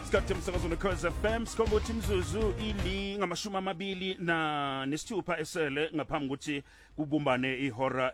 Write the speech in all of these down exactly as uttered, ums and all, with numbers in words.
Isikhathi emsakazo neCause F M sikhomba ukuthi imzuzu ili ngamashumi amabili na nesithupha esele ngaphambi ukuthi kubumbane ihora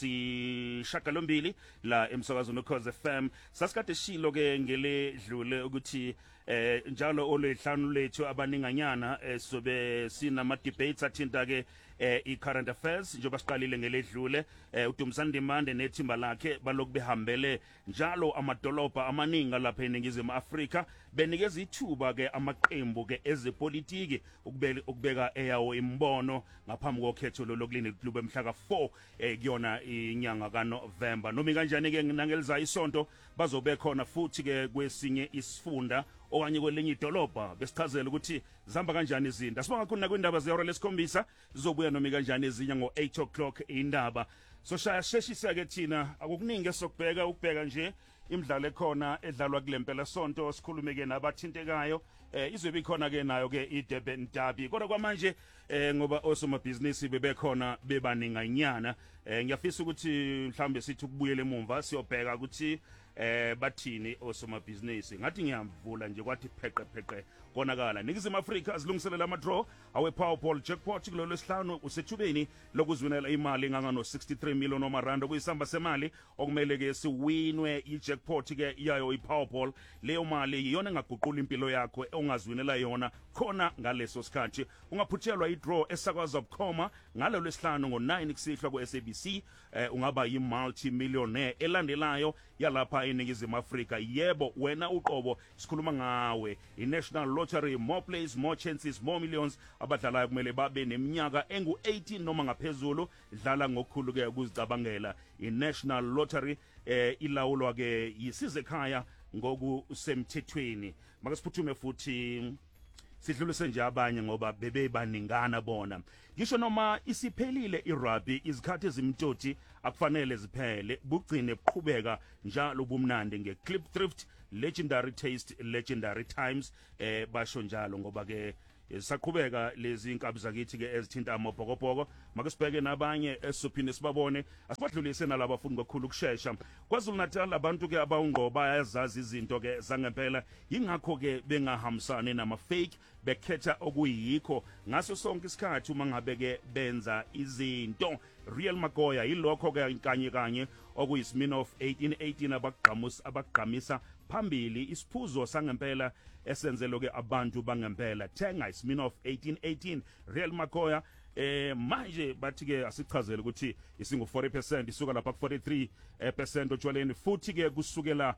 lesishagalombili la emsakazo neCause F M. Sasikade shilo ke ngele dlule ukuthi eh njalo olwehlanu lethu abaninganyana sobe sinama debates athinta ke i current affairs njengoba siqalile ngeledlule uDumzane Ndimande nethimba lakhe balokhu behambele njalo amadolobha amaningi lapha eNingizimu Afrika benikeza ithuba ke amaqembu ke ezepolitiki ukubeka eyawo imbono ngaphambi kokhetho lokulinda club emhla ka four kuyona inyanga kaNovember. Noma kanjani ke nangeliza isonto bazobe khona futhi ke kwesinye isifunda okanye kwelinye idolobha besichazela ukuthi zihamba kanjani izinto. Asibonga khona kwindaba zehora lesikhombisa zizobuya noma kanjani ezinya ngo eight o'clock indaba. So shaya sheshisa ke thina akukuningi esokubheka ukubheka nje imidlalo ekhona edlalwa kulempela sonto sikhulumeke nabathintekayo eh izobe ikhona ke nayo ke iDurban Derby. Kodwa kwamanje eh ngoba osomabhizinisi bebekhona bebaninganyana eh ngiyafisa ukuthi mhlambe sithi ukubuyela emumva siyobheka ukuthi eh bathini osomabhizinisi. Ngathi ngiyamvula nje kwathi pheqe pheqe konakala Ningizimu Afrika azilungiselela ama draw awe Powerball jackpot kulolu sihlanu usethubeni lokuzwinela imali nganga no sixty-three million omaranda kuyisamba semali okumele ke siwinwe ijackpot ke yayo iPowerball. Leyo mali iyona engaguqula impilo yakho ongazwinela yona khona ngaleso sikhathi. Ungaphuthelwa idraw esakwaza bukhoma ngalo lesihlanu ngo nine kusihlwa ku S A B C eh, ungaba yi multi millionaire elandelayo yalapha eNingizimu Afrika. Yebo wena uqobo sikhuluma ngawe iNational Lottery, more plays, more chances, more millions. Abadlalayo kumele babe neminyaka engu eighteen noma ngaphezulu. Dlala ngokukhulu ke ukuzicabangela. iNational Lottery eh ilawulwa ke yisize ekhaya ngokusemthethweni. Makasiphuthume futhi sidlulise nje abanye ngoba bebe baningana bona. Ngisho noma isiphelile irugby izikhathi ezimtoti akufanele ziphele bugcine buqhubeka njalo ubumnandi ngeClip Thrift, Legendary Taste, Legendary Times eh basho njalo ngoba ke saqhubeka lezi inkabi zakithi ke ezithinta amabhokobhoko. Makasibheke nabanye esisophinde sibabone asibadlulise nalabo afundi kakhulu kusheshsha. KwaZulu Natal abantu ke abawungqoba bayazazi izinto ke zangempela ingakho ke bengahambisane nama fake bekhetha okuyikho ngaso sonke isikhathi uma ngabe ke benza izinto. Real Magoya yilokho ke kanye kanye okuyisimino of eighteen eighteen abaqhamusa abaqhamisa phambili isiphuzo sangempela esenzelo ke abantu bangempela. Thenga isimino of eighteen eighteen Real Magoya eh manje bathi ke asichazele ukuthi isingo forty percent isuka lapha ku forty-three percent otshwaleni futhi ke kusukela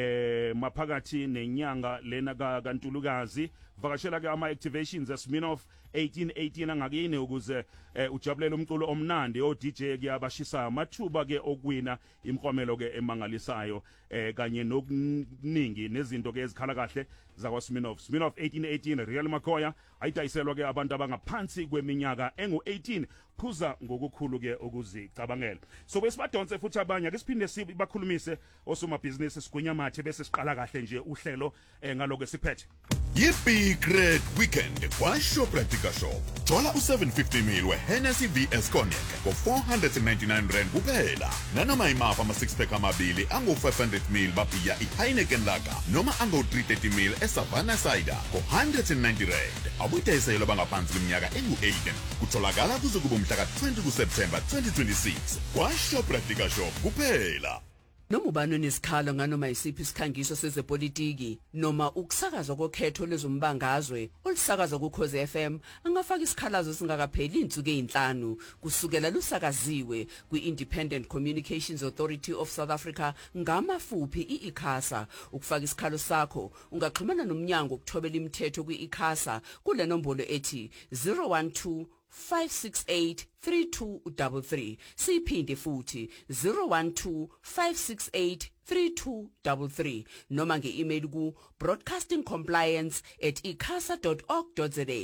eh maphakathi nenyanga lena kaNtulukazi. Vakashela ke ama activations esimino of eighteen eighteen angakini ukuze ujabulele umculo omnandi o D J kuyabashisa amathuba ke okwina imklomelo ke emangalisayo eh kanye nokuningi nezinto ke ezikhala kahle zakwa Sminoff. Sminoff eighteen eighteen Real Magoya ayidayiselwa ke abantu abangaphansi kweminyaka engu eighteen phuza ngokukhulu ke ukuzicabangela. So besibadonse futhi abanye ake siphinde sibakhulumise osomabhizinisi sigwinyamathe bese siqala kahle nje uhlelo ngaloko siphethe. Yi-Big Red Weekend kwa-Shoprite Shop. Thola u-seven fifty mil we-Hennessy V S Cognac for four hundred ninety-nine rand kuphela. Nanoma imapha ama-six pack amabili angu-five hundred mil babhiya i-Heineken Lager noma angu-three hundred thirty mil e-Savannah Cider for one hundred ninety rand. Abuyidayiselo bangaphansi kweminyaka engu-eighteen. Kutholakala kuze kube umhla ka-twenty kuSeptember twenty twenty-six kwa-Shoprite Shop kuphela. Noma ubani onesikhalo nganoma isiphi isikhangiso sezepolitiki noma ukusakazwa kokhetho lezombangazwe olisakaza kuKhozi F M angafaka isikhalazo singakapheli insuku ezinhlanu kusukela lusakaziwe kwi-Independent Communications Authority of South Africa ngamafuphi i-ICASA. Ukufaka isikhalo sakho ungaxhumana nomnyango ukuthobela imithetho kwi-ICASA kule nombolo ethi zero one two five six eight three two three three. Siphinde futhi zero one two five six eight three two three three noma nge-email ku broadcastingcompliance at icasa dot org dot za,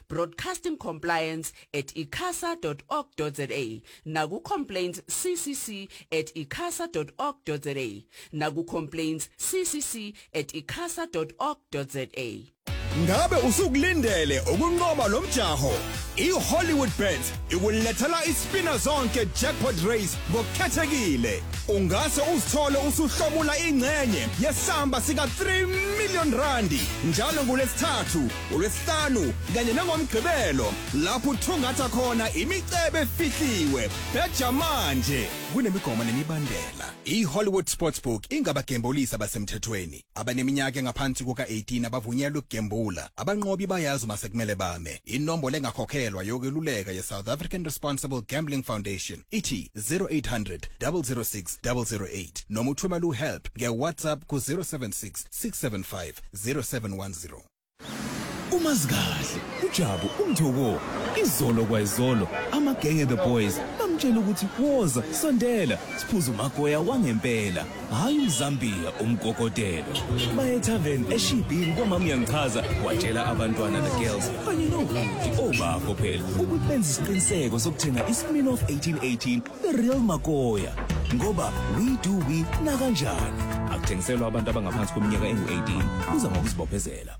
broadcastingcompliance at icasa dot org dot za, naku complaints ccc at icasa dot org dot za, naku complaints ccc at icasa dot org dot za. Ngabe usukulindele ukunqoba lo mjaho? I-Hollywood Bets ikulethela ispina zonke jackpot race ngokukhethekile. Ungase uzithole usuhlomula ingcenye yesamba sika three million randi njalo ngolesithathu, olwesihlanu kanye nangomgqibelo lapho uthungatha khona imicebe efihliwe. Beja manje kunemigomo nemibandela. I-Hollywood Sportsbook ingabagembulisi abasemthethweni. Abaneminyaka engaphansi kuka eighteen abavunyelwe ukugembula. Abanqobi bayazi uma sekumele bame. Inombolo engakhokhelwa yokweluleka ye-South African Responsible Gambling Foundation ithi zero eight hundred, zero zero six, zero zero eight noma uthumela uhelp nge-WhatsApp ku zero seven six, six seven five, zero seven one zero. Umazikahle uJabu umthoko izolo kwayizolo amagenge the boys bamtshela ukuthi woza sondela siphuza umagoya wangempela hayi uMzambia umgogotelo baye tavern eShibhini kwamama yangichaza watshela abantwana the girls kanye nobuthi obakho phela ukuthi benze isiqiniseko sokuthenga ispin off eighteen eighteen the real magoya ngoba we do we na kanjani akuthengiselwa abantu abangaphansi kweminyaka engu eighteen kuza ngokuzibophezela.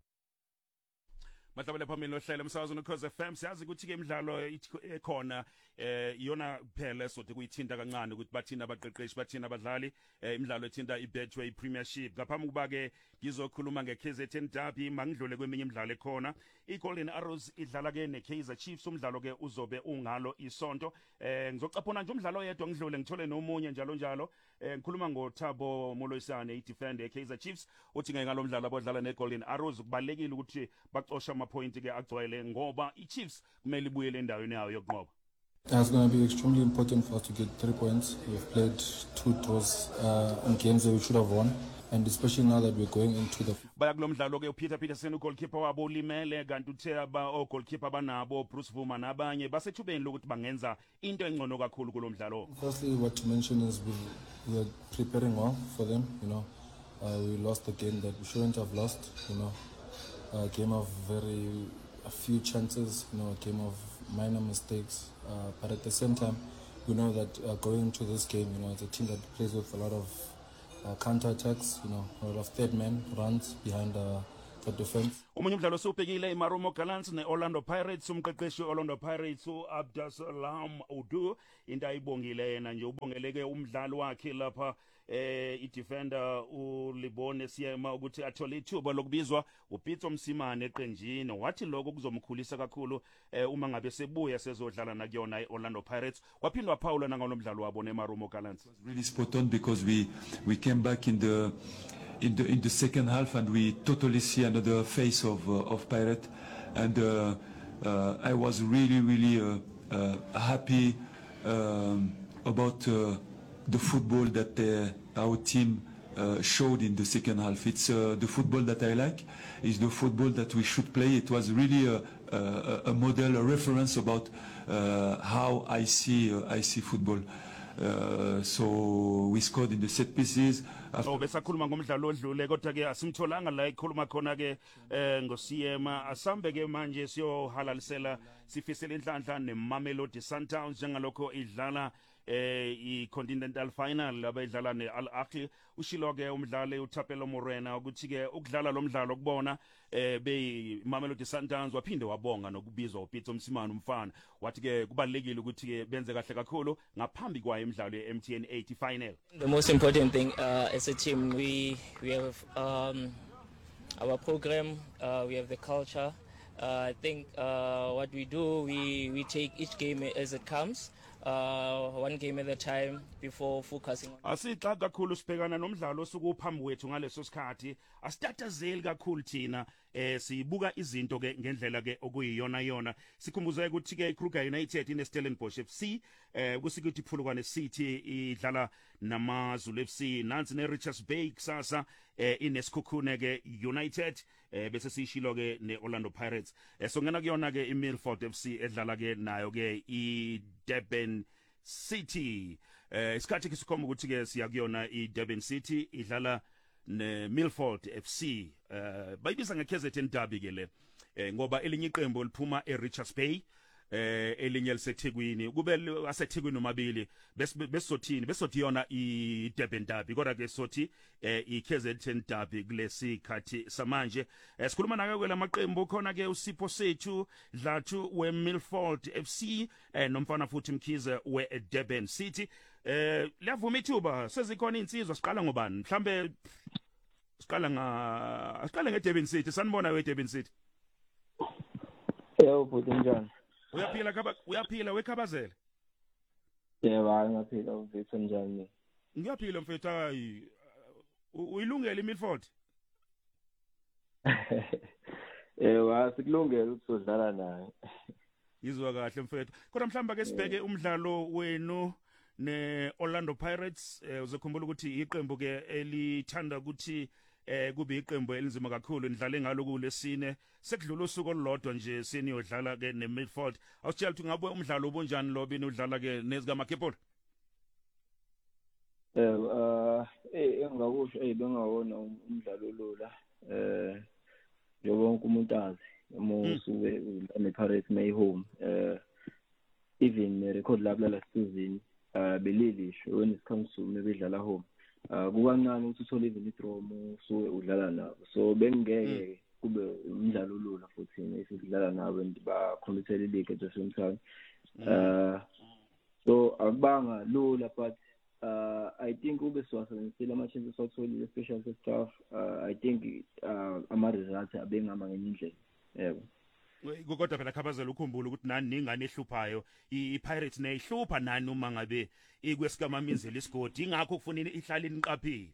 Mahlabele phambili nohlelo emsakazweni Ukhozi F M siyazi ukuthi ke imidlalo ekhona eh iyona kuphela sothi kuyithinta kancane ukuthi bathina abaqeqeshi bathina abadlali imidlalo ethinta iBetway Premiership. Ngaphambi kuba ke ngizokhuluma ngeK Z N Derby mangidlule kweminye imidlalo ekhona. iGolden Arrows idlala ke neKaizer Chiefs umdlalo ke uzobe ungalo isonto. Eh ngizocaphuna nje umdlalo oyedwa ngidlule ngithole nomunye njalo njalo. Eh ngikhuluma ngoThabo Moloisane idefender eKaizer Chiefs uthi ngalo mdlalo abadlala neGolden Arrows kubalekile ukuthi bacosha ama-point ke agcwele ngoba iChiefs kumele ibuyele endaweni yayo yokunqoba. It's going to be extremely important for us to get three points. We've played two draws uh, in games that we should have won, and especially now that we're going into the. Baya kulo mdlalo ke uPeter Peterson ugoalkeeper wabo ulimele kanti uthe aba ogoalkeeper banabo Bruce Vuma nabanye basethubeni lokuthi bangenza into engcono kakhulu kulo mdlalo. Firstly, what to mention is we we are preparing well for them. You know, uh, we lost the game that we shouldn't have lost. You know, a game of very a few chances. You know, a game of minor mistakes. Uh, but at the same time, we know that uh, going into this game, you know, it's a team that plays with a lot of uh, counter-attacks, you know, a lot of third man runs behind uh, the defense. Omunye umdlalo sobhekile iMarumo Gallants neOrlando Pirates umqeqeshi weOrlando Pirates uAbdasalam Udu into ayibongile yena nje ubongeleke umdlalo wakhe lapha eh idefender uLibone Siyema ukuthi athole ithuba lokubizwa uPitso Msimane eqenjini wathi lokho kuzomkhulisa kakhulu eh uma ngabe sebuya sezodlala nakuyona iOrlando Pirates waphindwa Paula nangalo mdlalo wabo neMarumo Gallants. Really spot on because we we came back in the in the in the second half and we totally see another face of uh, of Pirate and uh, uh, I was really really uh, uh, happy um, about uh, the football that uh, our team uh, showed in the second half. It's uh, the football that I like. It's the football that we should play. It was really a, a, a model, a reference about uh, how I see uh, I see football. Uh, so we scored in the set pieces. Oh besakhuluma ngomdlalo odlule kodwa ke asimtholanga la ikhuluma khona ke eh ngosiyema asambe ke manje siyohalalisela sifisela inhlanhla neMamelodi Sundowns njengalokho idlala eh iContinental Final abadlala neAl Ahly ushilo ke umdlali uThapelo Morena ukuthi ke ukudlala lo mdlalo kubona eh beMamelodi Sundowns waphinde wabonga nokubizwa uPitso Msimane umfana wathi ke kubalekile ukuthi ke benze kahle kakhulu ngaphambi kwayo imidlalo yeM T N eighty final. The most important thing uh, as a team we we have um, our program, uh, we have the culture. Uh, I think uh, what we do, we, we take each game as it comes. Uh, one game at a time before focusing on. Asixaka kakhulu sibhekana nomdlalo osukuphambi kwethu ngaleso sikhathi asitatazeli kakhulu thina eh sibuka izinto ke ngendlela ke okuyiyona yona sikhumbuza ukuthi ke iKruger United ine Stellenbosch F C eh kusikuthi Phulukwane City idlala namaZulu F C nansi ne Richards Bay kusasa eh inesikhukhune ke United eh bese sishilo ke neOrlando Pirates eh so ngena kuyona ke iMilford F C edlala ke nayo ke iDurban City eh isikhathi kisikhomba ukuthi ke siya kuyona iDurban City idlala neMilford F C eh bayibiza ngeKZN Derby ke le eh ngoba elinye iqembu liphuma eRichards Bay eh elinye liseThekwini kube aseThekwini nomabili besizothini besothi yona i Durban Derby kodwa ke sothi eh i K Z N Derby kulesi khathi samanje. Sikhuluma nake kwela maqembu khona ke uSipho Sethu Dlathu we Milford F C eh nomfana futhi Mkhize we Durban City. Eh liyavuma ithuba sezikhona insizwa siqala ngobani mhlambe siqala nga siqala ngeDurban City sanibona we Durban City. Yebo futhi njani? Uyaphila kaba uyaphila wekhabazela? Yebo ngaphila uvithe njani? Ngiyaphila mfethu hayi uyilungele iMilford? Yebo asikulungele ukuthi sodlala naye. Yizwa kahle mfethu. Kodwa mhlamba ke sibheke umdlalo wenu ne Orlando Pirates uzokhumbula ukuthi iqembu ke elithanda ukuthi eh kube iqembu elinzima kakhulu nidlale ngalo kulesine sekudlula usuku olulodwa nje seniyodlala ke neMilford. Awusitshela ukuthi ngabe umdlalo obunjani lo bini udlala ke nezika Makepolo? Eh uh eh engakusho eh bengawona umdlalo olula eh njengoba wonke umuntu azi uma usuke nePirates may home eh even record labo la season uh belilisho when it comes to bedlala home uh kukancane ukuthi uthole even idraw usuke udlala nabo so bengeke kube umdlalo olula futhi esidlala nabo and ba compete league at the same time uh so akubanga lula but uh I think ube siwasebenzisile ama chances otholile special staff uh I think uh ama results abengama ngenye indlela yebo. Kodwa phela khabazela ukukhumbula ukuthi nani ningane ehluphayo iPirates neyihlupha nani uma ngabe ikwesikamamizela isigodi ingakho kufanele ihlale iniqaphile.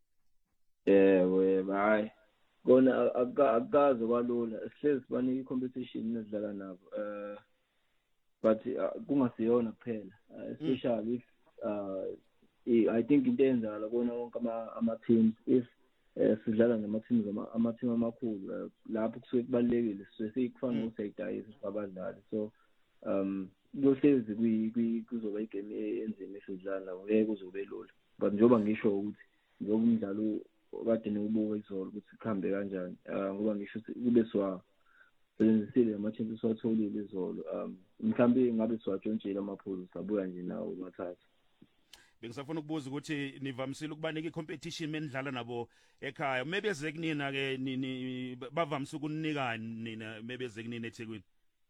Ewe hayi kona akaze kwalula sihlezi bani icompetition nezidlala nabo uh but kungasiyona kuphela especially if uh I think into enzala kona wonke ama ama teams if sidlala nama teams ama team amakhulu lapho kusuke kubalekile sesifana usayidayisa abadlali so um lohlezi kuzoba igame enzima esidlala ngeke kuzobe lula but njoba ngisho ukuthi njoba umdlalo kade niwubuka izolo ukuthi ikhambe kanjani ngoba ngisho ukuthi kube swa sebenzisile ama chances watholile izolo um mhlambe ngabe siwatshontshile amaphuzu sabuya nje nawo mathathu. Bengisafuna ukubuza ukuthi nivamisile ukubanika icompetition menidlala nabo ekhaya mebeze kunina ke nini bavamisa ukunika nina mebeze kunina eThekwini?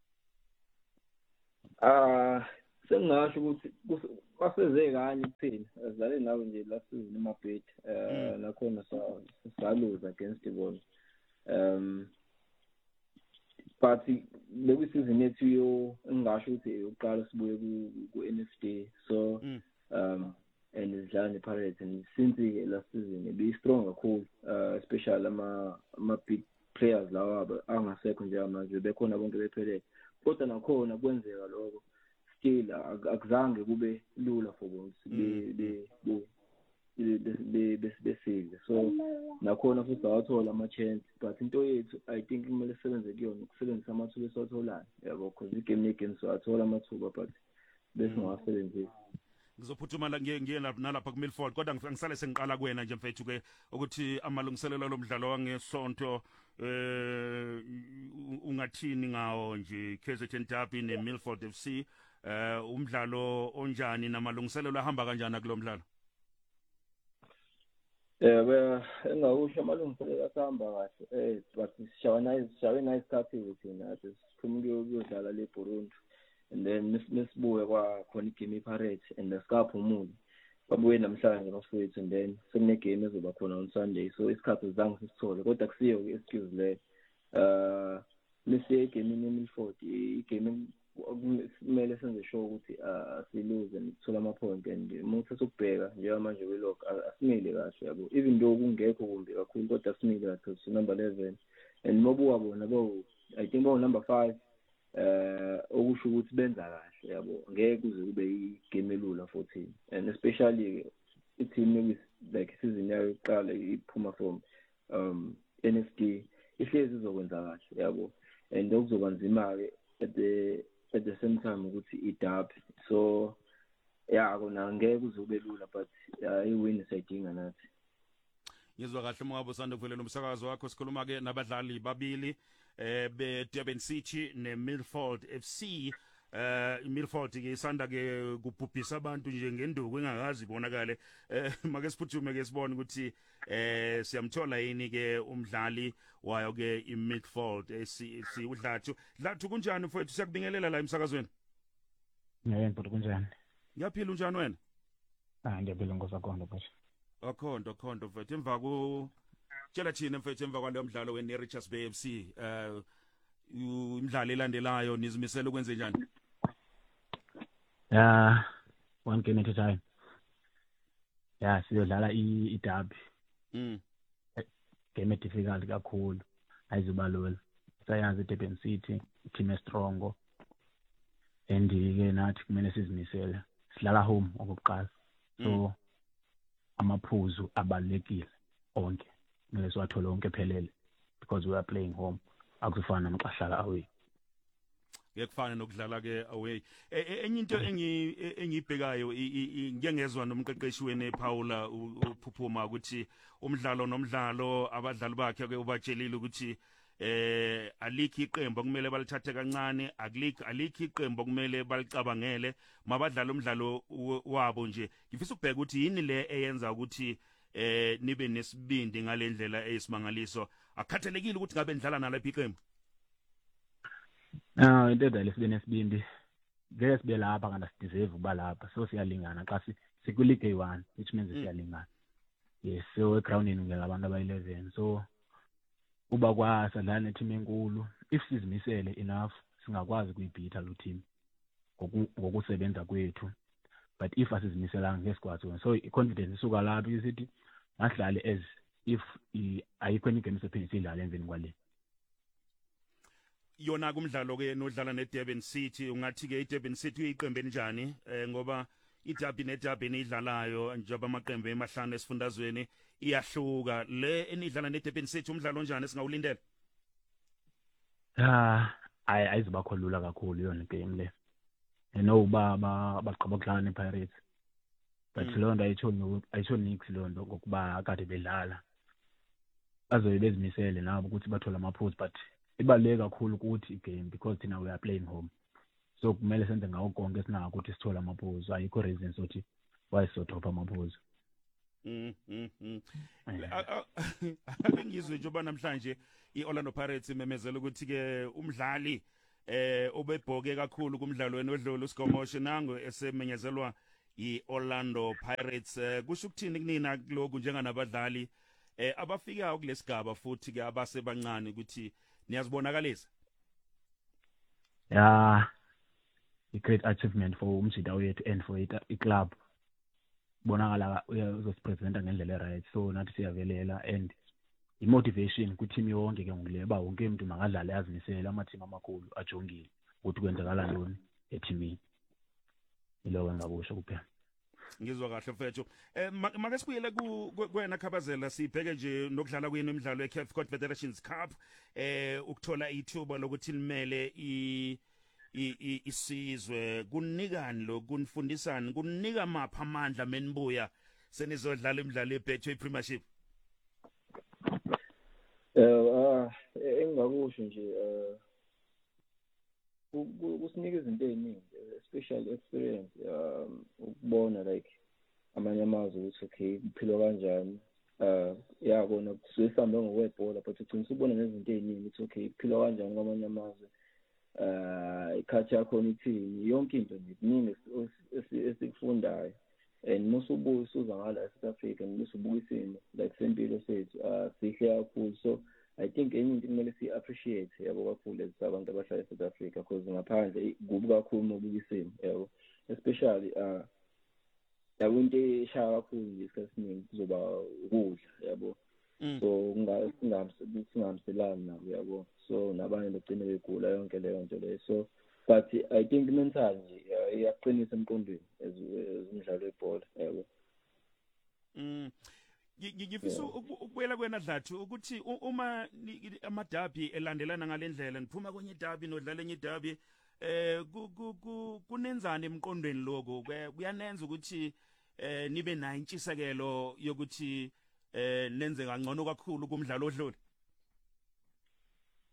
Ah sengasho ukuthi baseze kanye kuphela azale nawe nje la season eMabhedi eh nakhona saluza against the Bulls um but leku season yethu yo ngisho ukuthi uqala sibuye ku N F D so um and idlala nePirates and since last season be strong kakhulu uh especially ama ama big players lawa angasekho nje manje bekhona bonke bephelele kodwa nakhona kwenzeka lokho still akuzange kube lula for bona be be be be besile so nakhona futhi awathola ama chance but into yethu I think kumele sebenze kuyona ukusebenzisa amathuba esotholayo yabo because igame again so athola amathuba but bese ngawasebenzisa. Ngizophuthuma la ngiye nalapha kuMilford kodwa ngisale sengiqala kuwena nje mfethu ke ukuthi amalungiselelo lomdlalo wangesonto eh ungathini ngawo nje K Z N Derby neMilford F C eh umdlalo onjani namalungiselelo ahamba kanjani kulomdlalo? Eh engakusho amalungiselelo asihamba kahle eh but sishawana sishawana isikhathi thina siphumuke ukuyodlala le Burundi and then nesibuye kwa khona igame iPirates and sikaphumula babuye namhlanje bafowethu and then sekune game ezoba khona on Sunday so isikhathi sizange sisithole kodwa kusiyo excuse le uh lesi game neMilford igame kumele senze sure ukuthi asilose and sithola ama point and umuntu sokubheka njengoba manje welok asimile kahle yabo even though kungekho kumbi kakhulu kodwa asimile kahle so number eleven and mobuwa bona bo I think bo number five eh okusho ukuthi benza kahle yabo ngeke kuze kube igame elula fourteen and especially i-team like season yayo iqala iphuma from um N F D ihlezi izokwenza kahle yabo and okuzoba nzima ke at the at the same time ukuthi i-derby so yeah kona ngeke kuze kube lula but i-win sayidinga nathi. Ngizwa kahle mngabo sanda kuvelela umsakazo wakho sikhuluma ke nabadlali babili eh be Durban City neMilford F C eh Milford ke isanda ke kubhubhisa abantu nje ngenduku engakazi ibonakale eh make siphuthume ke sibone ukuthi eh siyamthola yini ke umdlali wayo ke iMidfield esi udlathu dlathu kunjani mfowethu siyakubingelela la emsakazweni yebo mfowethu kunjani ngiyaphila unjani wena ah ngiyaphila ngosakhondo mfowethu akhondo khonto mfowethu emva ku tshela thina mfowethu emva kwalo mdlalo we Richards Bay F C eh umdlalo elandelayo nizimisela ukwenze njani yeah one game at a time yeah siyodlala i derby mm game difficult kakhulu ayizubalula sayazi Durban City team strong and ke nathi kumele sizimisele sidlala home okokuqala so amaphuzu abalekile onke kumele siwathole onke phelele because we are playing home akufana nokuhlala away ngekufana nokudlala ke away enye into engi engibhekayo ngiyengezwa nomqeqeshi wene Paula uphuphuma ukuthi umdlalo nomdlalo abadlali bakhe ke ubatshelile ukuthi eh alikho iqembu kumele balithathe kancane akulikho alikho iqembu kumele balicabangele mabadlala umdlalo wabo nje ngifisa ukubheka ukuthi yini le eyenza ukuthi eh nibe nesibindi ngalendlela eyisimangaliso akhathalekile ukuthi ngabe nidlala nalaphi iqembu ah into lesibini nesibindi ngeke sibe lapha kana sideserve ukuba lapha so siyalingana xa siku League A one which means siyalingana yes so egroundini ngeke abantu aba eleven so uba kwasadlala neteam enkulu if sizimisele enough singakwazi kuyibhitha lo team ngokusebenza kwethu but if asizimiselanga ngesikwazi so i-confidence isuka lapho isithi masidlale as if ayikho any game sephinde sidlale emveni kwale yona kumdlalo ke nodlala neDurban City ungathi ke iDurban City uyiqembe njani eh ngoba iDurban neDurban idlalayo njengoba amaqembu emahlanu esifundazweni iyahluka le enidlala neDurban City umdlalo onjani singawulindela ah ay ayiziba khulula kakhulu yona game le eno uba baqhaba ukudlala nePirates but lo nto ayitho ayitho nix lo nto ngokuba akade bedlala bazobe bezimisele nabo ukuthi bathola amaphuzu but ibaleke kakhulu ukuthi igame because thina we are playing home so kumele senze ngawo konke sinako ukuthi sithola amaphuzu ayikho reason sokuthi why sothopa amaphuzu mm mm ngizwe njengoba namhlanje iOrlando Pirates imemezela ukuthi ke umdlali eh obebhoke kakhulu kumdlalo wenodlolo uSkomoshe nango esemenyezelwa iOrlando Pirates kusho ukuthini kunina lokhu njenganabadlali eh abafika kulesigaba futhi ke abasebancane ukuthi niyazibonakalisa yeah a great achievement for umjida wethu and for it iclub bonakala uzosipresenta ngendlela right so nathi siyavelela and imotivation ku-team yonke ke ngileba wonke umuntu makadlale azimisele ama-team amakhulu ajongile ukuthi kwenzakala ntoni e-teamini iloko engakusho kuphela ngizwa kahle mfethu eh make sibuyele kuwena Khabazela sibheke nje nokudlala kwenu imidlalo eCape Cod Federations Cup eh ukuthola ithuba lokuthi limele i isizwe kunikani lo kunifundisani kunika mapha amandla menibuya senizodlala imidlalo eBetway Premiership eh engakusho nje eh kusinika izinto eziningi special experience um ukubona like amanye amazwe ukuthi okay kuphilwa kanjani uh yabona kusisambe ngokwebhola but ugcina ubona nezinto eziningi ukuthi okay kuphilwa kanjani kwamanye amazwe uh ikhathi yakho nithini yonke into nje kuningi esikufundayo and musubuye usuza ngala eSouth Africa musubuye isimo like sempilo sethu uh sihle kakhulu so I think enye into kumele si appreciate yabo kakhulu lezabantu abahlala eSouth Africa because ngaphandle kubi kakhulu mobukisimo yabo especially uh yabonto eshaya kakhulu nje isikhathi kuzoba ukudla yabo so kungamsebenzi nabo yabo so nabanye begcine begula yonke leyo nto leyo so but I think mental nje iyaqinisa emqondweni ezimidlalo webhola yabo mm ngifisa ukubuyela kwena Dlathu ukuthi uma amadabi elandelana ngalendlela niphuma kwenye dabi nodlala enye dabi eh kunenzani emqondweni lokho kuyanenza ukuthi eh nibe nayo intshisekelo yokuthi eh nenze kangcono kakhulu kumdlalo odlule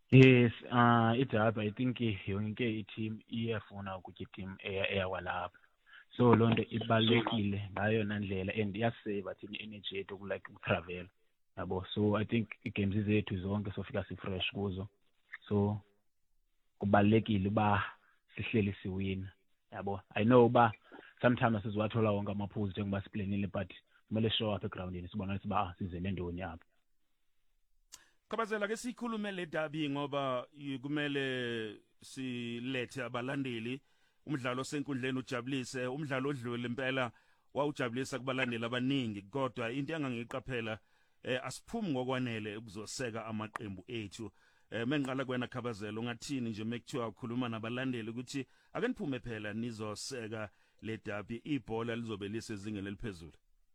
Yes, uh iDerby I think yonke i-team iyafuna ukuthi i-team eya eyakwalapha. So lonto ibalekile ngayo nandlela and iyasave athi energy yethu ku like travel. Yabo, so I think i-games zethu zonke sofika si fresh kuzo. So kubalekile ba sihleli siwina. Yabo, I know ba sometimes sizwathola wonke amaphuzu njengoba siplanile but kumele show up egroundini sibona ukuthi ba sizele ndoni yapha. Khabazela ke sikhulume le derby ngoba kumele silethe abalandeli umdlalo senkundleni ujabulise umdlalo odlule impela wawujabulisa kubalandeli abaningi kodwa into engangiqaphela eh, asiphumi ngokwanele ukuzoseka amaqembu ethu eh, mengiqala kwena Khabazela ungathini nje mekuthiwa ukhuluma nabalandeli ukuthi ake niphume phela nizoseka le derby ibhola lizobe lisezingeni eliphezulu.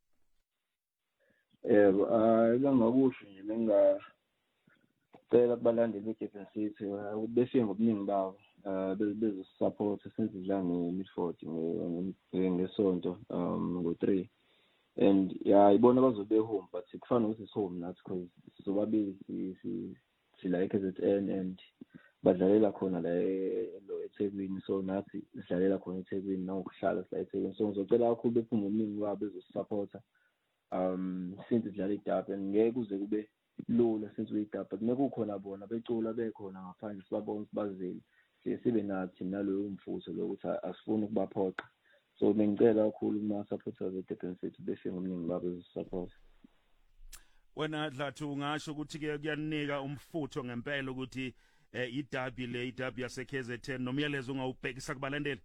Yebo, ah langakusho nje menga cela kubalandeli beDurban City befike ngobuningi bawo uh bezo support senzidla nge-Midford ngesonto um ngo three and yeah ibona bazobe home but kufana ukuthi home nathi because sizobabili si sila e K Z N and badlalela khona la lo eThekwini so nathi sidlalela khona eThekwini nawukuhlala sila eThekwini so ngizocela kakhulu bephume ngobuningi babo bezo support um since idlala iDerby ngeke kuze kube lula since uyidaba kumele kukhona bona becula bekhona ngaphandle sibabona sibazeli sibe nathi naloyo mfutho lokuthi asifuni ukubaphoqa so bengicela kakhulu uma supporters beDurban City bese ngomningi babo support. Wena Dlathu ungasho ukuthi ke kuyanika umfutho ngempela ukuthi iDerby le iDerby yase K Z N nomyalezo ungawubhekisa kubalandeli.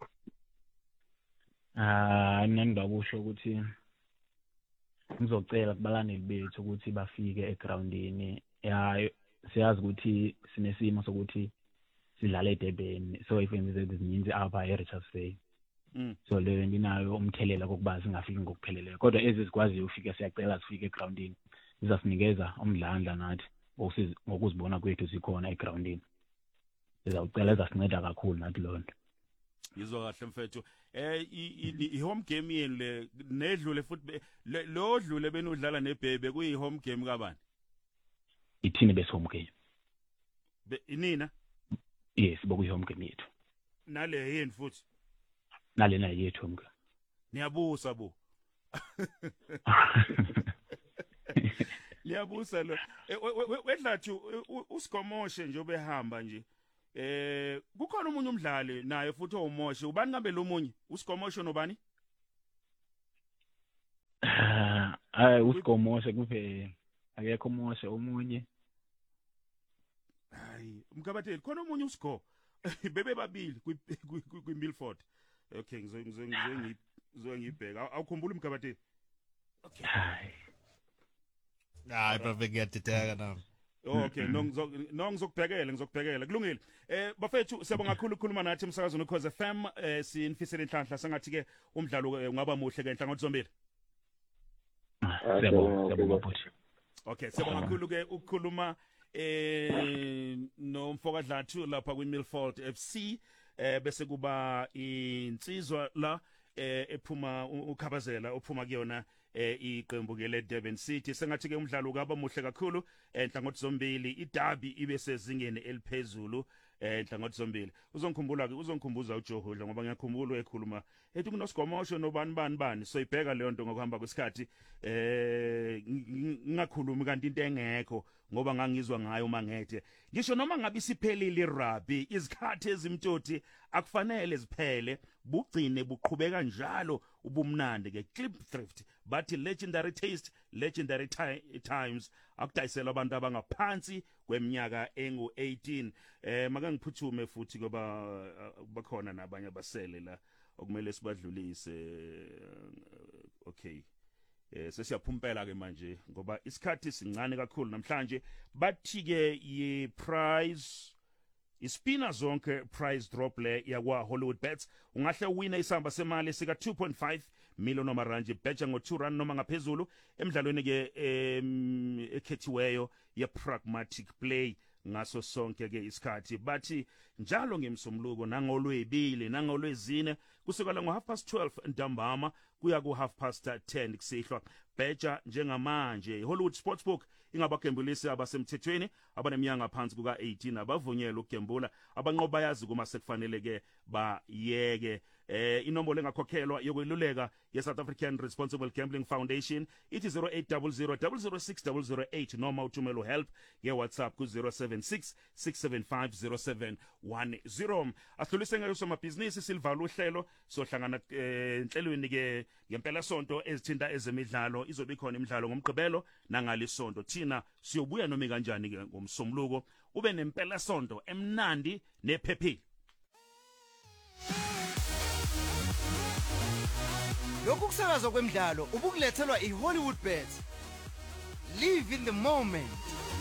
Ah ngingakusho ukuthi ngizocela kubalandeli bethu ukuthi bafike egroundini ya siyazi ukuthi sinesimo sokuthi sidlala eDurban so if izininzi apha eRichards Bay mm. so le nginayo umthelela kokuba singafiki ngokupheleleyo kodwa ezizikwaziyo ufika siyacela sifike egroundini izasinikeza umdlandla nathi ngokuzibona kwethu sikhona egroundini sizawucela ezasinceda kakhulu nathi lonto. Yizwa kahle mfethu eh i home game yenu le nedlule futhi lo dlule benudlala neBhebe kuyi home game kabani? Ithini bese home game. Be inina? Yes bokuyi home game yethu. Nale yini futhi? Nale na yethu home game. Niyabusa bo. Liyabusa lo. Wedlathu usikomoshe nje obehamba nje. Eh kukhona umunye umdlali naye futhi owumoshe ubani ngabe lo munye usikomosho nobani? Ah usikomoshe kuphela akekho umoshe omunye. Hayi umkabatheli khona umunye usigo bebe babili kwi Milford. Okay ngizo ngizo ngizo ngibheka awukhumbula umkabatheli. Okay. Hayi. Hayi bafike ngiyadideka nami. Okay no ngizokubhekela ngizokubhekela kulungile eh bafethu siyabonga kakhulu ukukhuluma nathi emsakazweni Ukhozi F M eh sinifisela inhlanhla sengathi ke umdlalo ungaba muhle ke inhlangothi zombili. Siyabonga siyabonga futhi. Okay siyabonga kakhulu ke ukukhuluma eh nomfoka Dlathu lapha kwi Milford F C eh bese kuba insizwa la eh ephuma uKhabazela uphuma kuyona eh iqembu ke le Durban City sengathi ke umdlalo kaba muhle kakhulu enhlangothi zombili iDerby ibe sezingeni eliphezulu enhlangothi zombili uzongikhumbula ke uzongikhumbuza uJohodla ngoba ngiyakhumbula ekhuluma ethi kunosikomosho nobani bani bani so ibheka leyo nto ngokuhamba kwesikhathi eh ngingakhulumi kanti into engekho ngoba ngangizwa ngayo mangethe ngisho noma ngabe isiphelile irugby izikhathi ezimtoti akufanele ziphele bugcine buqhubeka njalo ubumnandi ke clip thrift but legendary taste legendary times akudayisela abantu abangaphansi kweminyaka engu eighteen eh maka ngiphuthume futhi ngoba bakhona nabanye abasele la okumele sibadlulise okay eh sesiyaphumpela ke manje ngoba isikhathi sincane kakhulu namhlanje bathi ke yi prize ispina zonke prize drop le yakwa Hollywood Bets ungahle uwina isamba semali sika two point five million amarandi betcha ngo two rand noma ngaphezulu emidlalweni ke ekhethiweyo ye pragmatic play ngaso sonke ke isikhathi bathi njalo ngemsomluko nangolwebili nangolwezine kusukela ngo half past twelve ntambama kuya ku half past ten kusihlwa betcha njengamanje Hollywood Sportsbook ingabagembulisi abasemthethweni abaneminyaka phansi kuka eighteen abavunyelwe ukugembula abanqoba yazi kuma sekufanele ke bayeke. Eh inombolo engakhokhelwa yokweluleka ye South African Responsible Gambling Foundation ithi zero eight zero zero zero zero six zero zero eight noma uthumelo help ye WhatsApp ku zero seven six six seven five zero seven one zero. Ahlulise ngayo somabhizinisi silvala uhlelo sohlangana enhlelweni ke ngempela sonto ezithinta ezemidlalo izobe ikhona imidlalo ngomgqibelo nangalisonto thina siyobuya noma kanjani ke ngomsomluko ube nempela sonto emnandi nephephile. Lokhu kusakazwa kwemidlalo ubukulethelwa iHollywood Bets. Live in the moment.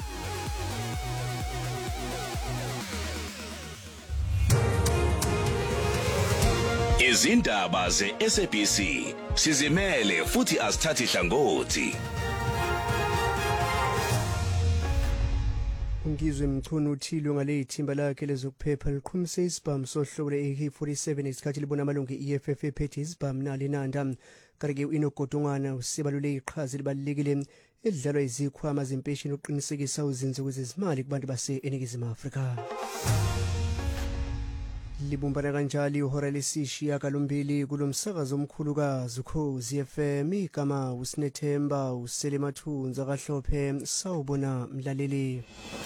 Izindaba ze-S A B C sizimele futhi asithathi hlangothi. Ngizwe Mchunu uthilo ngale ithimba lakhe lezokuphepha liqhumise isibhamu sohlobo le-A K forty-seven isikhathi libona amalungu e-E F F ephethe isibhamu nalinanda kanti-ke uInogotongwana usibalule iqhaza elibalulekile elidlalwa izikhwama zempesheni ukuqinisekisa uzinzo kwezezimali kubantu base-Eningizimu Afrika. Libumbana kanjalo ihora lesishiyagalombili kulo msakazo omkhulukazi Ukhozi F M igama uSinethemba uSelemathunza kaHlophe sawubona mlaleli.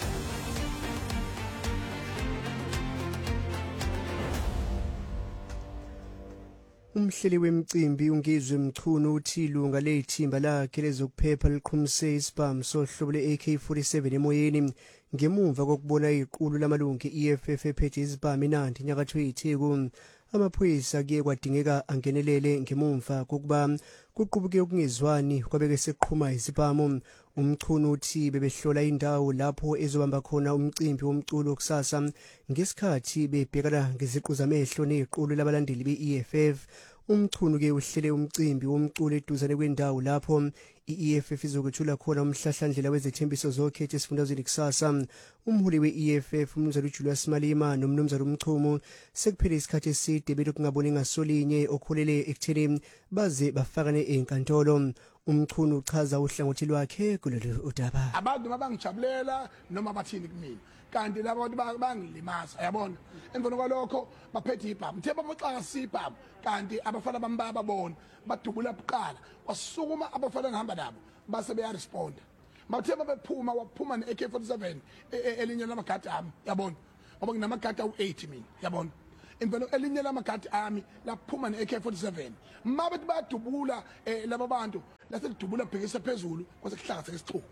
Umhleli wemicimbi ungizwe Mchunu uthilo ngale ithimba lakhe lezokuphepha liqhumise isibhamu sohlobo le-A K forty-seven emoyeni ngemuva kokubona iqulu lamalungu e-E F F ephethe isibhamu eNandi nyakatho yeTheku. Amaphoyisa kuye kwadingeka angenelele ngemuva kokuba kuqubuke ukungezwani kwabeke seqhuma isibhamu. Umchunu uthi bebehlola indawo lapho ezobamba khona umcimbi womculo kusasa ngesikhathi bebhekana ngeziqu zamehlo nequlu labalandeli be-E F F. Umchunu ke uhlele umcimbi womculo eduzane kwendawo lapho i-E F F izokwethula khona umhlahlandlela wezethembiso zokhetho esifundazweni kusasa. Umholi we-E F F umnumzana uJulius Malema nomnumzana uMchumu sekuphele isikhathi eside belokhu ngaboni ngasolinye okholele ekutheni baze bafakane enkantolo. Umchunu uchaza uhlangothi lwakhe kulolu udaba. Abantu mabangijabulela noma bathini kumina kanti labo bantu bangilimaza yabona emveni kwalokho baphethe ibhamu themba boxa sibhamu kanti abafana bambaba bona badubula buqala wasukuma abafana ngihamba nabo base beya respond bathemba bephuma waphuma ne-A K forty-seven elinye lamagadi ami yabona ngoba nginamagadi awu eight mina yabona emveni elinye lamagadi ami laphuma ne-A K forty-seven mabethi badubula laba bantu lasedubula bhekisa phezulu kwase kuhlanga sekisichuku.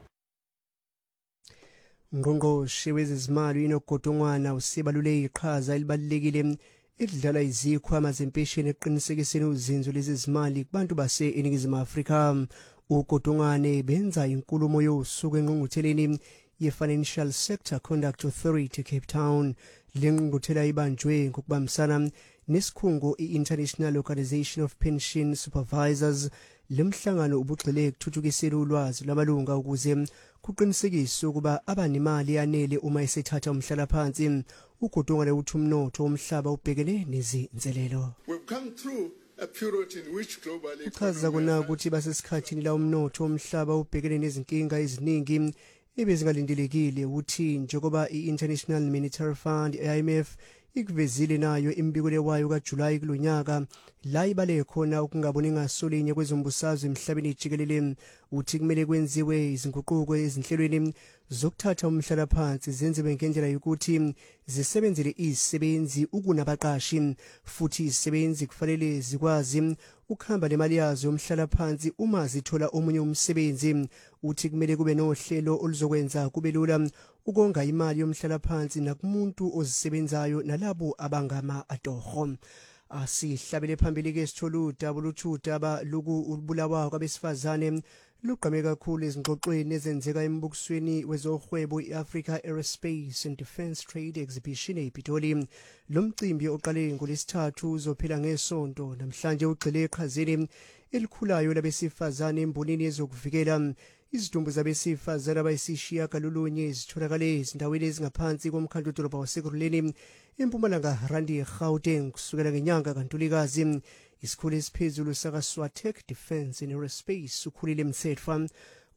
Ngqongqoshe wezezimali uInogotongwana usibalule iqhaza elibalulekile elidlala izikhwama zempesheni eqinisekiseni uzinzo lezezimali kubantu base-Eningizimu Afrika. uGotongwane benza inkulumo yosuku engqungqutheleni ye-Financial Sector Conduct Authority Cape Town. Le ngqungquthela ibanjwe ngokubambisana nesikhungo i-International Organization of Pension Supervisors. Le mhlangano ubugxile ekuthuthukiseni ulwazi lwamalunga ukuze kuqinisekiswe ukuba abanemali yanele uma esethatha umhlalaphansi. uGotongwane uthi umnotho womhlaba ubhekene nezinselelo. We've come through a period in which globally uchaza kona ukuthi basesikhathini la umnotho womhlaba ubhekene nezinkinga eziningi ebezingalindelekile. uthi njengoba i-International Monetary Fund I M F ikuvezile nayo imbikole wayo kaJulayi kulonyaka la ibale khona ukungaboni ngasolinye kwezombusazwe emhlabeni jikelele. uthi kumele kwenziwe izinguquko ezinhlelweni zokuthatha umhlala phansi zenziwe ngendlela yokuthi zisebenzele izisebenzi ukunabaqashi futhi izisebenzi kufanele zikwazi ukuhamba nemali yazo yomhlala phansi uma zithola omunye umsebenzi. uthi kumele kube nohlelo oluzokwenza kube lula ukonga imali yomhlala phansi nakumuntu ozisebenzayo nalabo abangama atoho. Asihlabele phambili ke sithola udaba oluthuda luku ubulawa kwabesifazane lugqame kakhulu ezingxoxweni ezenzeka embukisweni wezohwebo iAfrica Aerospace and Defence Trade Exhibition ePitoli. Lo mcimbi oqale ngolesithathu uzophela ngesonto namhlanje ugxile eqhazeni elikhulayo labesifazane embonini ezokuvikela izidumbu zabesifazane abayisishiya kalolunye ezitholakale ezindaweni ezingaphansi komkhandlu dolobha wasekuruleni eMpumalanga Randi Gauteng kusukela ngenyanga kaNtulikazi. Isikhulu esiphezulu saka Swatek Defence and Aerospace ukhulile Mthethwa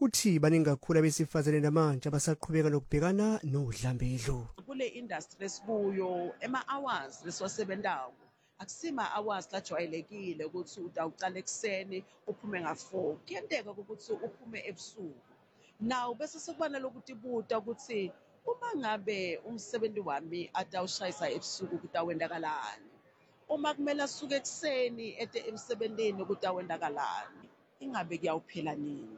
uthi baningi kakhulu abesifazane namanje abasaqhubeka nokubhekana nodlambedlu. Kule industry lesikuyo ema hours leswasebenzako akusima hours lajwayelekile ukuthi utawuqala ekseni uphume nga four kuyenteka ukuthi uphume ebusuku. Now bese sekubana lokuthi buta ukuthi uma ngabe umsebenzi wami atawushayisa ebusuku kutawendakalani. Uma kumele asuke ekseni ete emsebenzini kutawendakalani. Ingabe kuyawuphela nini.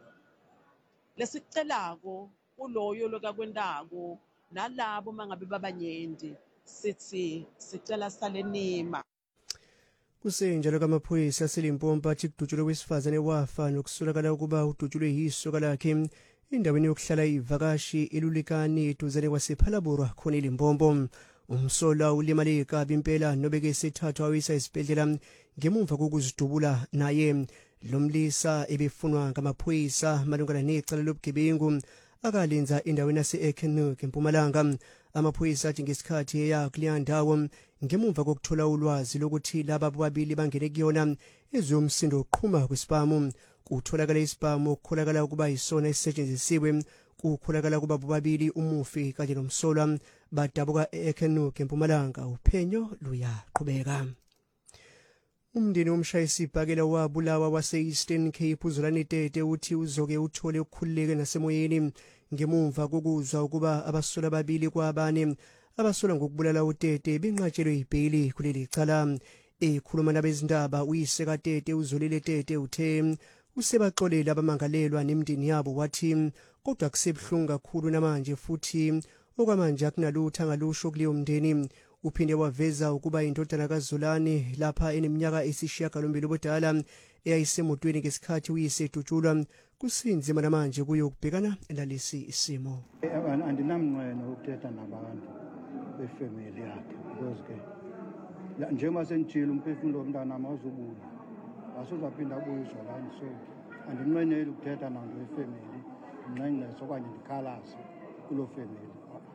Lesicelako kuloyo lokakwendako nalabo mangabe babanyenti sithi sicela salenima. Kusenjalo kamaphoyisa seLimpopo athi kudutshulwe wesifazane wafa nokusolakala ukuba udutshulwe yisoka lakhe endaweni yokuhlala ivakashi elulikani eduzane kwasePhalaborwa khona eLimpopo. Umsola ulimale kabi impela nobeke sethathwa awisa esibhedlela ngemuva kokuzidubula naye. Lomlisa ebefunwa ngamaphoyisa malungana necala lobugebengu akalenza endaweni yase-Eikenhoek eMpumalanga. Amaphoyisa athi ngesikhathi eya kuleya ndawo ngemuva kokuthola ulwazi lokuthi laba bobabili bangene kuyona ezomsindo oqhuma kwesibamu. Kutholakala isibamu okukholakala ukuba yisona esisetshenzisiwe. Kukholakala ukuba bobabili umufi kanye nomsolwa badabuka e-Eikenhoek eMpumalanga. Uphenyo luyaqhubeka. Umndeni womshayisibhakela wabulawa wase-Eastern Cape uZolani Tete uthi uzoke uthole ukukhululeka nasemoyeni ngemuva kokuzwa ukuba abasola babili kwabane abasola ngokubulala uTete benqatshelwe ibheli kuleli cala. Ekhuluma nabezindaba uyise kaTete uZolile Tete uthe usebaxolela abamangalelwa nemndeni yabo wathi kodwa kusebhlungu kakhulu namanje futhi okwamanje akunalutho angalusho kuleyo mndeni. Uphinde waveza ukuba indodana kaZolani lapha eneminyaka esishiyagalombili obudala eyayisemotweni ngesikhathi uyise edutshulwa kusinzima namanje kuyo ukubhekana lalesi isimo. Andinamnqweno ukuthetha nabantu befamily yakhe because ke njengoba sentshile umphefumulo womntana awuzubuya asuzaphinda abuye uZolani, so andinqweneli ukuthetha nanto befamily nqenqeso okanye ndikhalaze kuloo family.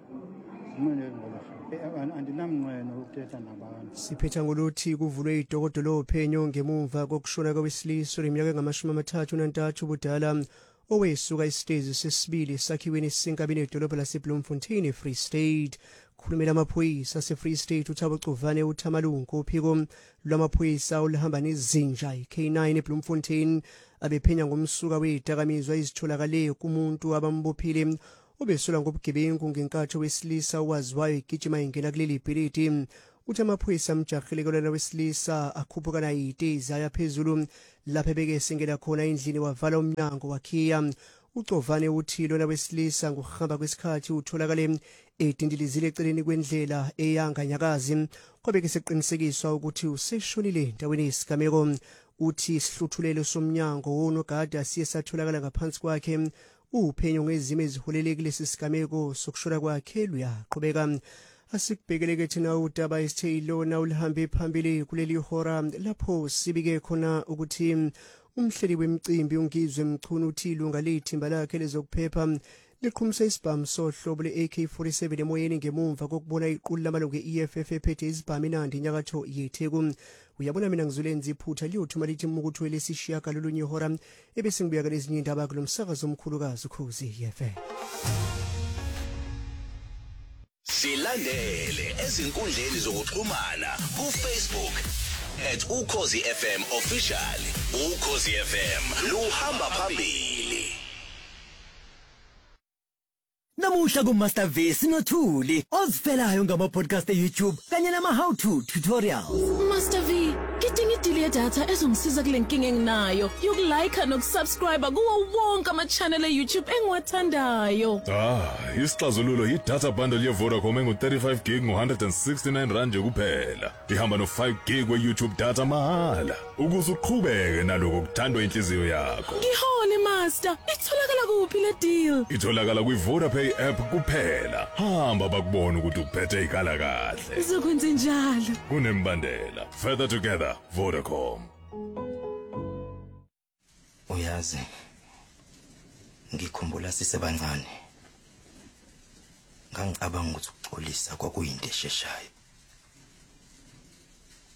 Andinamnqweno ukuthetha nabantu. Siphetha ngoluthi kuvulwe idokodo lophenyo ngemuva kokushona kwabesilisa iminyaka engamashumi amathathu nantathu ubudala owesuka isitezi sesibili sakhiweni esisenkabeni edolobha laseBloemfontein eFree State. Khulumela amaphoyisa aseFree State uThabo Cuvane uThamalungu uphiko lwamaphoyisa olihamba nezinja i-K nine eBloemfontein abephenya ngomsuka wedakamizwa izitholakale kumuntu abambophile obesola ngobugebengu ngenkathi wesilisa owaziwayo igijima ingena kuleli bhilidi. Uthi amaphoyisa amjahelekelana wesilisa akhuphukana yitezi aya phezulu lapha bekesengela khona endlini wavala umnyango wakhiya. uCovane uthi lona wesilisa ngokuhamba kwesikhathi utholakale edindilizile eceleni kwendlela eyanga nyakazi kwabe keseqinisekiswa ukuthi useshonile endaweni yesigameko. Uthi isihluthulelo somnyango wonogada siye satholakala ngaphansi kwakhe. Uphenyo ngezimo eziholelekile sisigameko sokushona kwakhe luyaqhubeka. Asikubhekeleke thina udaba isitheyilona ulihambe phambili kuleli hora lapho sibike khona ukuthi umhleli wemicimbi ungizwe mchunu uthi ilunga lethimba lakhe lezokuphepha liqhumisa isibhamu sohlobo le-A K forty-seven emoyeni ngemuva kokubona iqulu lamalungu e-E F F ephethe isibhamu eNandi enyakatho yeTheku. Uyabona mina ngizulenza iphutha liyothuma lithi mukuthu welesishiyagalolunye ihora ebese ngibuyaka lezinye indaba kulo msakazo omkhulukazi Ukhozi F M. Silandele ezinkundleni zokuxhumana ku-Facebook at Ukhozi F M official. Ukhozi F M luhamba phambili. Namuhla kuMaster V sinothuli ozifelayo ngama-podcast e-YouTube kanye nama-how to tutorials. Master V, ngidinga idili yedatha ezongisiza kule nkinga enginayo yokulike nokusubscribe kuwo wonke ama-channel e-YouTube engiwathandayo. Ah, isixazululo yi-data bundle ye-Vodacom engu-thirty-five gig ngo-one hundred sixty-nine rand nje kuphela. Ihamba no-five gig we-YouTube data mahala ukuze uqhubeke naloko kuthandwa inhliziyo yakho. Ngihole Master, itholakala kuphi le deal? Itholakala kwi-Vodapay app kuphela. Hamba bakubona ukuthi uphethe ikhala kahle. Ngizokwenza njalo. Kunembandela. Further together, Vodacom. Uyazi, ngikhumbula sisebancane. Ngangicabanga ukuthi ukuxolisa kwakuyinto esheshayo.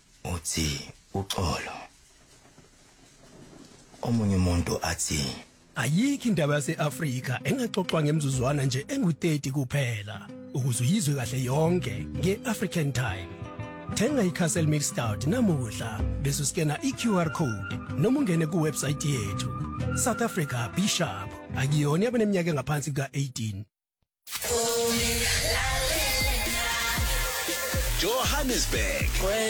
Uthi uxolo. Omunye umuntu athi ayikho indaba yase-Afrika engaxoxwa ngemzuzwana nje engu-thirty kuphela ukuze uyizwe kahle yonke nge-African Time. Thenga iCastle Milk Stout namuhla bese uskena i-Q R code noma ungene kuwebsite yethu. South Africa Bishop akuyona abaneminyaka engaphansi ka-eighteen. Johannesburg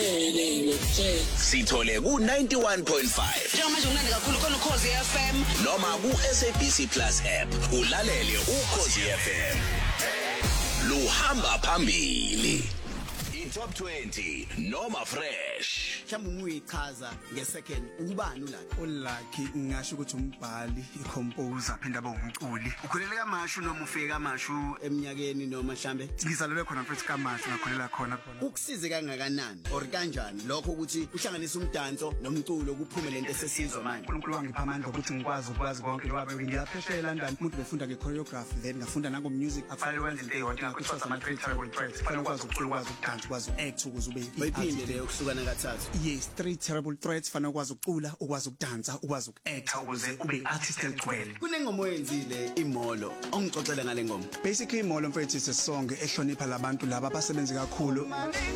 sithole ku ninety-one point five njengoba manje unande kakhulu khona Ukhozi F M noma ku S A B C Plus app ulalele Ukhozi F M luhamba phambili. Top twenty noma fresh. Mhlawumbe uyichaza ngesecond ubani uLucky? uLucky ngisho ukuthi umbhali, icomposer, phinda abe umculi. Ukhulela kaMashu noma ufike kaMashu eminyakeni noma mhlambe? Ngizalelwe khona mfethu kaMashu ngakhulela khona khona. Ukusize kangakanani or kanjani lokho ukuthi uhlanganise umdanso nomculo kuphume lento esesizwe manje? uNkulunkulu wangipha amandla ukuthi ngikwazi ukwazi konke lokho. Ngiyaphesheya eLondon, umuntu befunda ngechoreography, then ngafunda nango music. Akufanele wenze into eyodwa, ngakuthiwa ama three terrible traits. Kufanele ukwazi ukucula, ukwazi ukudansa, ukwazi act ukuze ube bayiphinde leyo kuhlukana kathathu. Yes, three terrible threats. Fanele ukwazi ukucula, ukwazi ukudansa, ukwazi ukuact ukuze ube artist egcwele. Kunengoma oyenzile imolo ongixoxela ngale ngoma. Basically imolo mfethu is a song ehlonipha labantu laba abasebenza kakhulu.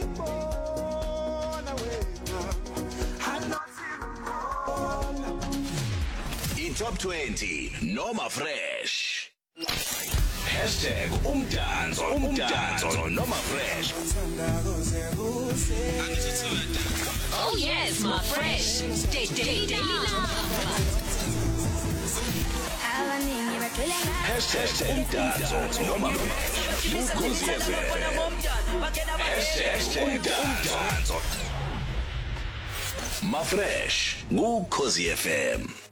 Top twenty noma fresh. Hashtag umdanso umdanso noma fresh. Oh yes, my fresh. Stay stay stay. Hashtag umdanso noma fresh. Ukhozi F M. Hashtag umdanso. Ma fresh. Ukhozi F M.